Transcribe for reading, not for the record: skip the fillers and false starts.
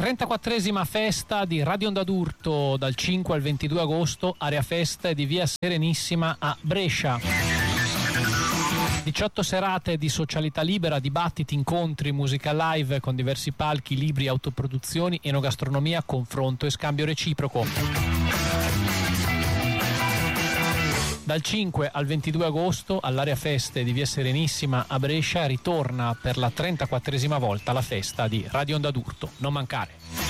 34esima festa di Radio Onda d'Urto dal 5 al 22 agosto, area festa di via Serenissima a Brescia. 18 serate di socialità libera, dibattiti, incontri, musica live con diversi palchi, libri, autoproduzioni, enogastronomia, confronto e scambio reciproco. Dal 5 al 22 agosto all'area feste di via Serenissima a Brescia ritorna per la 34esima volta la festa di Radio Onda d'Urto. Non mancare.